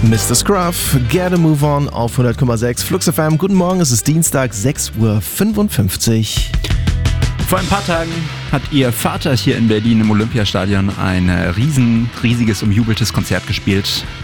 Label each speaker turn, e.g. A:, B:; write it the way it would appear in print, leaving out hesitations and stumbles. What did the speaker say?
A: Mr. Scruff, Get a Move On auf 100,6 Flux FM. Guten Morgen, es ist Dienstag, 6:55 Uhr.
B: Vor ein paar Tagen hat ihr Vater hier in Berlin im Olympiastadion ein riesiges, umjubeltes Konzert gespielt.